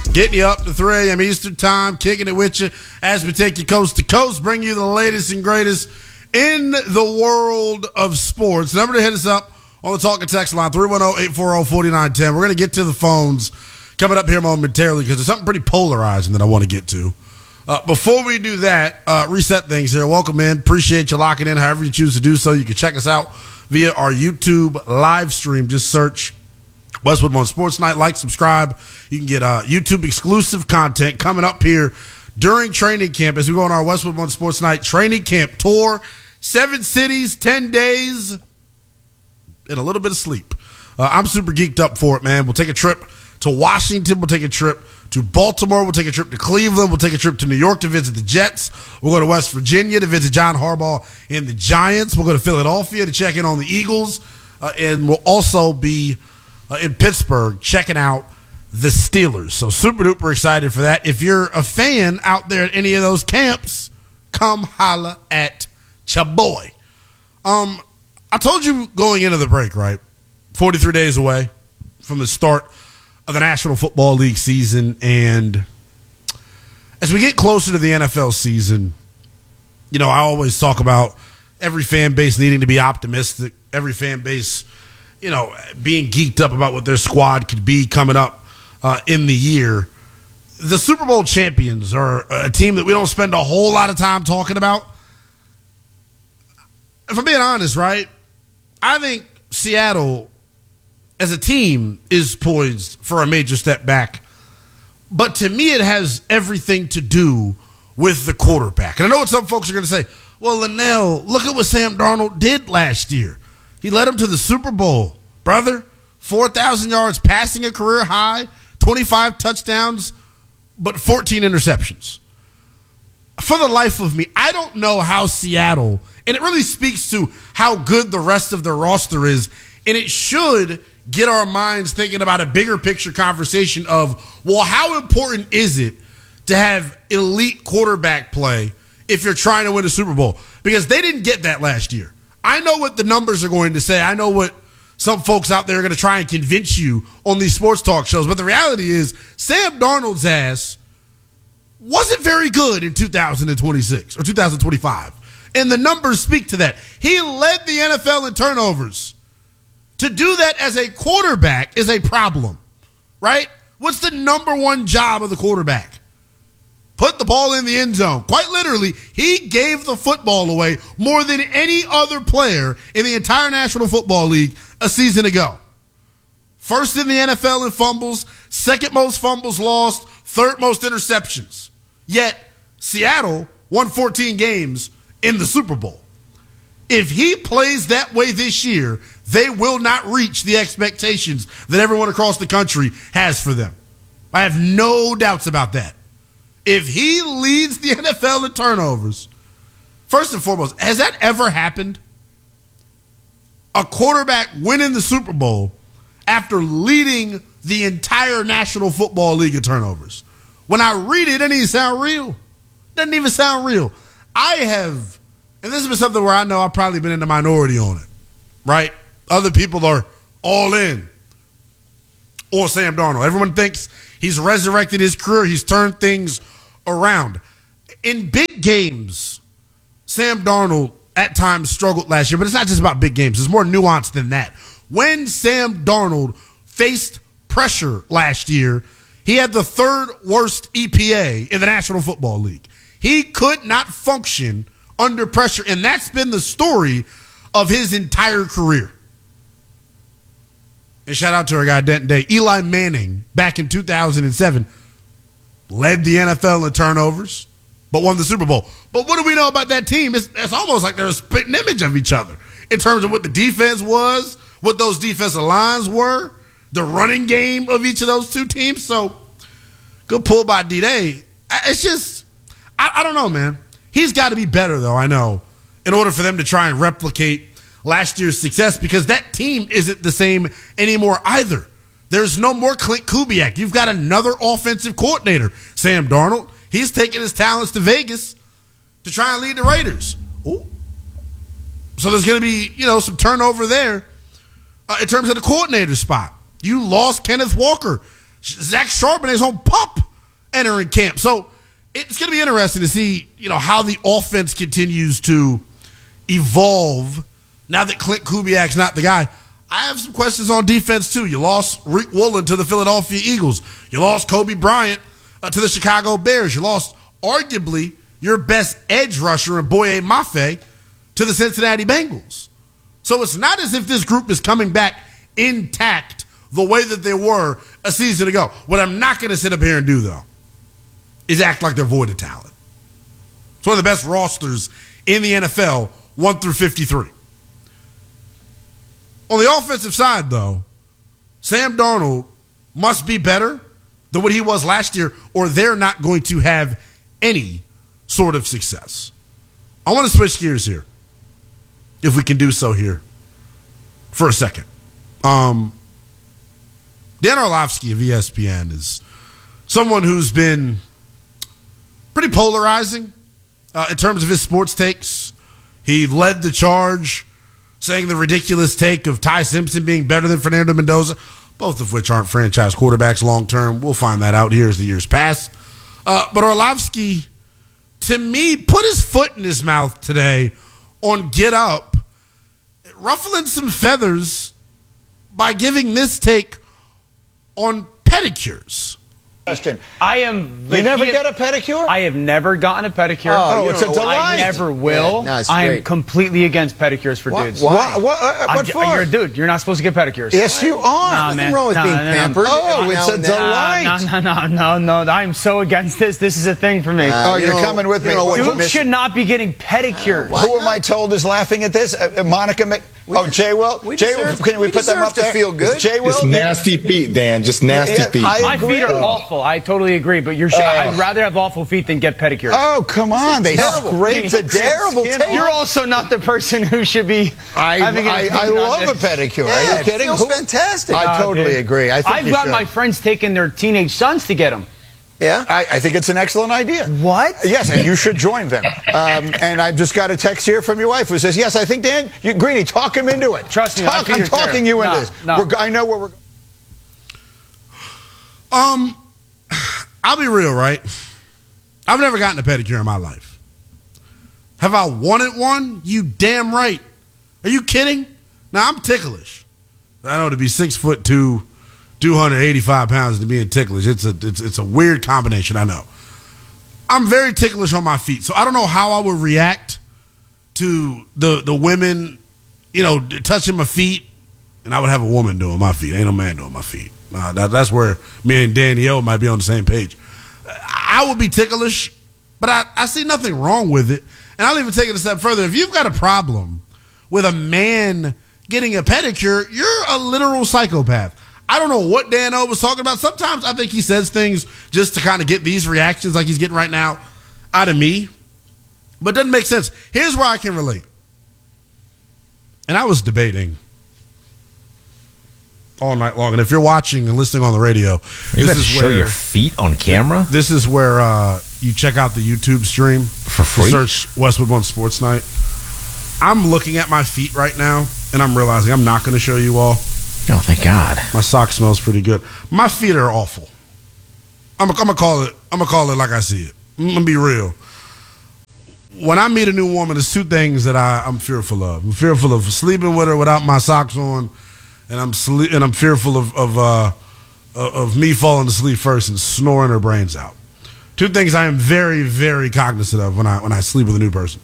Getting you up to 3 a.m. Eastern Time, kicking it with you as we take you coast to coast, bring you the latest and greatest in the world of sports. Number to hit us up on the talk and text line, 310-840-4910. We're going to get to the phones coming up here momentarily because there's something pretty polarizing that I want to get to. Before we do that, reset things here. Welcome in. Appreciate you locking in however you choose to do so. You can check us out via our YouTube live stream. Just search Westwood One Sports Night. Like, subscribe. You can get YouTube exclusive content coming up here during training camp as we go on our Westwood One Sports Night training camp tour. 7 cities, 10 days, and a little bit of sleep. I'm super geeked up for it, man. We'll take a trip to Washington. We'll take a trip to Baltimore. We'll take a trip to Cleveland. We'll take a trip to New York to visit the Jets. We'll go to West Virginia to visit John Harbaugh and the Giants. We'll go to Philadelphia to check in on the Eagles. And we'll also be in Pittsburgh checking out the Steelers. So super duper excited for that. If you're a fan out there at any of those camps, come holla at cha boy. I told you going into the break, right? 43 days away from the start of the National Football League season. And as we get closer to the NFL season, you know, I always talk about every fan base needing to be optimistic, every fan base, you know, being geeked up about what their squad could be coming up in the year. The Super Bowl champions are a team that we don't spend a whole lot of time talking about. If I'm being honest, right, I think Seattle as a team is poised for a major step back. But to me, it has everything to do with the quarterback. And I know what some folks are going to say, well, Linnell, look at what Sam Darnold did last year. He led him to the Super Bowl, brother. 4,000 yards passing, a career high, 25 touchdowns, but 14 interceptions. For the life of me, I don't know how Seattle, and it really speaks to how good the rest of their roster is, and it should get our minds thinking about a bigger picture conversation of, well, how important is it to have elite quarterback play if you're trying to win a Super Bowl? Because they didn't get that last year. I know what the numbers are going to say. I know what some folks out there are going to try and convince you on these sports talk shows. But the reality is Sam Darnold's ass wasn't very good in 2026 or 2025. And the numbers speak to that. He led the NFL in turnovers. To do that as a quarterback is a problem, right? What's the number one job of the quarterback? Put the ball in the end zone. Quite literally, he gave the football away more than any other player in the entire National Football League a season ago. First in the NFL in fumbles, second most fumbles lost, third most interceptions. Yet, Seattle won 14 games in the Super Bowl. If he plays that way this year, they will not reach the expectations that everyone across the country has for them. I have no doubts about that. If he leads the NFL in turnovers, first and foremost, has that ever happened? A quarterback winning the Super Bowl after leading the entire National Football League in turnovers. When I read it, it doesn't even sound real. Doesn't even sound real. I have, and this has been something where I know I've probably been in the minority on it, right? Other people are all in on Sam Darnold. Everyone thinks he's resurrected his career. He's turned things around. In big games, Sam Darnold at times struggled last year, but it's not just about big games. There's more nuance than that. When Sam Darnold faced pressure last year, he had the third worst EPA in the National Football League. He could not function under pressure, and that's been the story of his entire career. And shout out to our guy Denton Day. Eli Manning, back in 2007, led the NFL in turnovers, but won the Super Bowl. But what do we know about that team? It's almost like they're a spitting image of each other in terms of what the defense was, what those defensive lines were, the running game of each of those two teams. So, good pull by D-Day. It's just, I don't know, man. He's got to be better, though, I know, in order for them to try and replicate last year's success, because that team isn't the same anymore either. There's no more Clint Kubiak. You've got another offensive coordinator, Sam Darnold. He's taking his talents to Vegas to try and lead the Raiders. Ooh. So there's going to be, some turnover there in terms of the coordinator spot. You lost Kenneth Walker. Zach Charbonnet's on PUP. entering camp. So it's going to be interesting to see, how the offense continues to evolve now that Clint Kubiak's not the guy. I have some questions on defense, too. You lost Rick Woolen to the Philadelphia Eagles. You lost Kobe Bryant to the Chicago Bears. You lost, arguably, your best edge rusher in Boye Mafe to the Cincinnati Bengals. So it's not as if this group is coming back intact the way that they were a season ago. What I'm not going to sit up here and do, though, is act like they're void of talent. It's one of the best rosters in the NFL, 1 through 53. On the offensive side, though, Sam Darnold must be better than what he was last year, or they're not going to have any sort of success. I want to switch gears here, if we can do so here for a second. Dan Orlovsky of ESPN is someone who's been pretty polarizing in terms of his sports takes. He led the charge saying the ridiculous take of Ty Simpson being better than Fernando Mendoza, both of which aren't franchise quarterbacks long term. We'll find that out here as the years pass. But Orlovsky, to me, put his foot in his mouth today on Get Up, ruffling some feathers by giving this take on pedicures. Question. You never get a pedicure? I have never gotten a pedicure. Oh, it's a delight. I never will. Yeah, no, it's I am great. completely against pedicures for dudes. Why? What for? You're a dude. You're not supposed to get pedicures. Yes, you are. Nah, Nothing wrong with being pampered. Oh, it's a delight. No. I'm so against this. This is a thing for me. You're coming with me. Dudes should not be getting pedicures. Who am I told is laughing at this? Monica Jay Will? Can we put them up there? Feel good. Jay Will? Just nasty feet, Dan. Just nasty feet. My feet are awful. I totally agree, but I'd rather have awful feet than get pedicures. Oh, come on. They scrape the terrible tape. You're also not the person who should be having I love a pedicure. Yeah, Are you kidding? It feels fantastic. I totally agree. I've got my friends taking their teenage sons to get them. Yeah? I think it's an excellent idea. What? Yes, and you should join them. And I've just got a text here from your wife who says, yes, I think, Dan, Greeny, talk him into it. Trust me, I'm talking you into this. No. I know where we're going. I'll be real, right? I've never gotten a pedicure in my life. Have I wanted one? You damn right. Are you kidding? Now, I'm ticklish. I know to be 6'2", 285 pounds to being ticklish. It's a weird combination, I know. I'm very ticklish on my feet, so I don't know how I would react to the women, touching my feet, and I would have a woman doing my feet. Ain't no man doing my feet. That's where me and Danielle might be on the same page. I would be ticklish, but I see nothing wrong with it. And I'll even take it a step further. If you've got a problem with a man getting a pedicure, you're a literal psychopath. I don't know what Dan O was talking about. Sometimes I think he says things just to kind of get these reactions like he's getting right now out of me. But it doesn't make sense. Here's where I can relate. And I was debating all night long. And if you're watching and listening on the radio, this is show your feet on camera. This is where you check out the YouTube stream for free. Search Westwood One Sports Night. I'm looking at my feet right now, and I'm realizing I'm not going to show you all. Oh, thank God! My sock smells pretty good. My feet are awful. I'm gonna call it. I'm gonna call it like I see it. I'm gonna be real. When I meet a new woman, there's two things that I'm fearful of. I'm fearful of sleeping with her without my socks on. And I'm fearful of me falling asleep first and snoring her brains out. Two things I am very, very cognizant of when I sleep with a new person.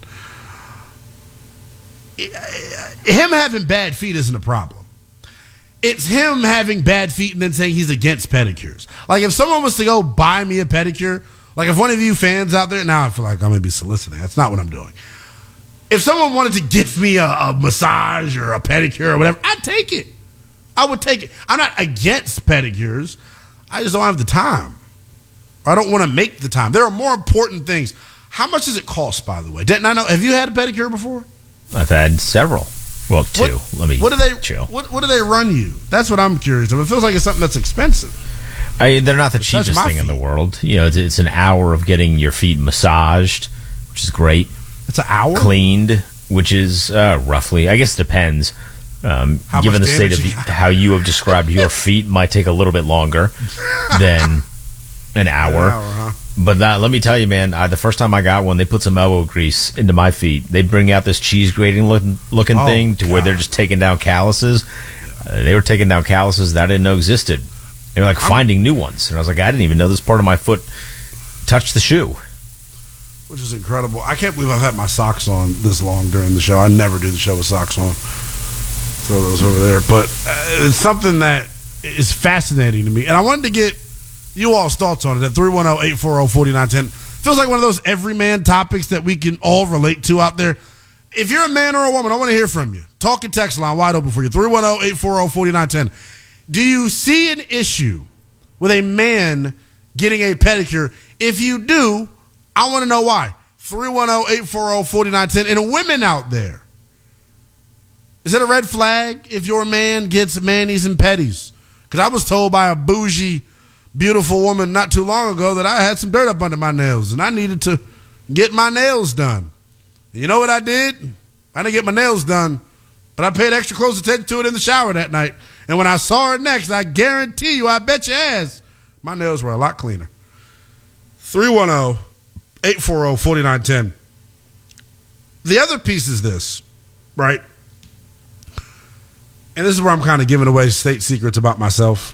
Him having bad feet isn't a problem. It's him having bad feet and then saying he's against pedicures. Like if someone was to go buy me a pedicure, like if one of you fans out there, now I feel like I'm going to be soliciting. That's not what I'm doing. If someone wanted to give me a massage or a pedicure or whatever, I'd take it. I would take it. I'm not against pedicures. I just don't have the time. I don't want to make the time. There are more important things. How much does it cost, by the way? Didn't I know? Have you had a pedicure before? I've had several. Well, two. What do they run you? That's what I'm curious about. It feels like it's something that's expensive. They're not the cheapest thing in the world. It's an hour of getting your feet massaged, which is great. It's an hour? Cleaned, which is roughly, I guess it depends. Given the state of how you have described your feet, might take a little bit longer than an hour. But let me tell you, man, the first time I got one, they put some elbow grease into my feet. They bring out this cheese grating looking thing to where they're just taking down calluses. They were taking down calluses that I didn't know existed. They were like finding new ones. And I was like, I didn't even know this part of my foot touched the shoe. Which is incredible. I can't believe I've had my socks on this long during the show. I never do the show with socks on. Throw those over there. But it's something that is fascinating to me. And I wanted to get you all's thoughts on it at 310-840-4910. Feels like one of those everyman topics that we can all relate to out there. If you're a man or a woman, I want to hear from you. Talk and text line wide open for you. 310-840-4910. Do you see an issue with a man getting a pedicure? If you do, I want to know why. 310-840-4910. And women out there, is it a red flag if your man gets manis and pedis? Because I was told by a bougie, beautiful woman not too long ago that I had some dirt up under my nails and I needed to get my nails done. And you know what I did? I didn't get my nails done, but I paid extra close attention to it in the shower that night. And when I saw her next, I guarantee you, I bet your ass, my nails were a lot cleaner. 310-840-4910. The other piece is this, right? And this is where I'm kind of giving away state secrets about myself.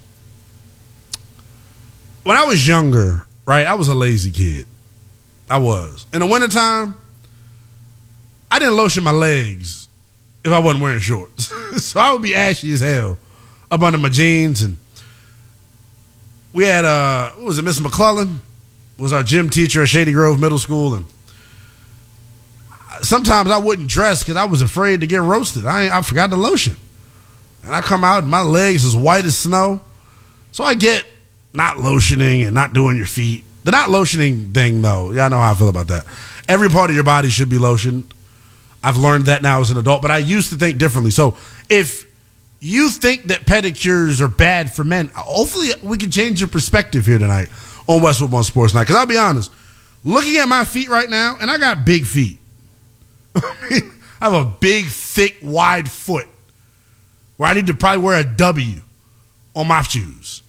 When I was younger, right, I was a lazy kid. I was. In the wintertime, I didn't lotion my legs if I wasn't wearing shorts. So I would be ashy as hell up under my jeans. And we had, what was it, Miss McClellan was our gym teacher at Shady Grove Middle School. And sometimes I wouldn't dress because I was afraid to get roasted. I forgot the lotion. And I come out and my legs as white as snow. So I get not lotioning and not doing your feet. The not lotioning thing, though, y'all know how I feel about that. Every part of your body should be lotioned. I've learned that now as an adult, but I used to think differently. So if you think that pedicures are bad for men, hopefully we can change your perspective here tonight on Westwood One Sports Night. Because I'll be honest, looking at my feet right now, and I got big feet. I have a big, thick, wide foot where I need to probably wear a W on my shoes.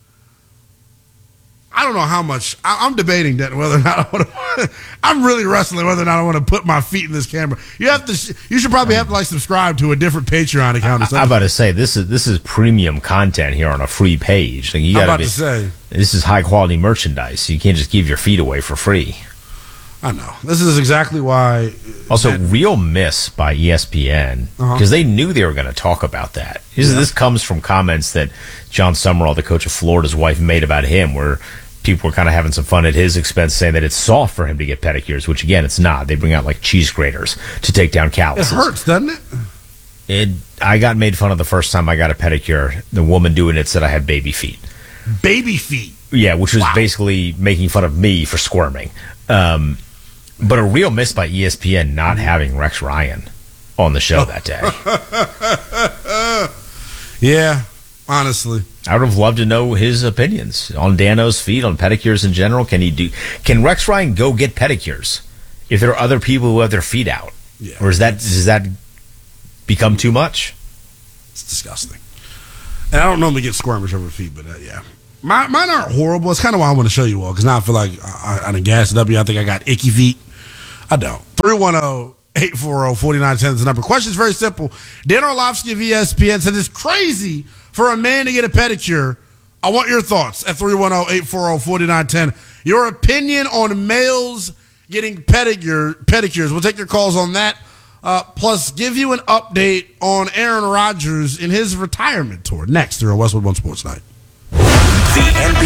I don't know how much. I'm debating that whether or not I want to. I'm really wrestling whether or not I want to put my feet in this camera. You should probably have to like subscribe to a different Patreon account or something. I'm about to say this is premium content here on a free page. Like, I'm about to say this is high quality merchandise. You can't just give your feet away for free. I know. This is exactly why. Also, real miss by ESPN because they knew they were going to talk about that. This comes from comments that John Summerall, the coach of Florida's wife, made about him, where people were kind of having some fun at his expense, saying that it's soft for him to get pedicures, which again, it's not. They bring out like cheese graters to take down calluses. It hurts, doesn't it? I got made fun of the first time I got a pedicure. The woman doing it said I had baby feet. Baby feet? Yeah, which was basically making fun of me for squirming. But a real miss by ESPN not having Rex Ryan on the show that day. Yeah, honestly. I would have loved to know his opinions on Dano's feet, on pedicures in general. Can Rex Ryan go get pedicures if there are other people who have their feet out? Yeah, or does that become too much? It's disgusting. And I don't normally get squirmish over feet, but yeah. Mine aren't horrible. It's kind of why I want to show you all, because now I feel like I done gassed it up. I think I got icky feet. I don't. 310-840-4910 is the number. Question's very simple. Dan Orlovsky of ESPN said it's crazy for a man to get a pedicure. I want your thoughts at 310-840-4910. Your opinion on males getting pedicures. We'll take your calls on that. Plus, give you an update on Aaron Rodgers in his retirement tour. Next, through a Westwood One Sports Night.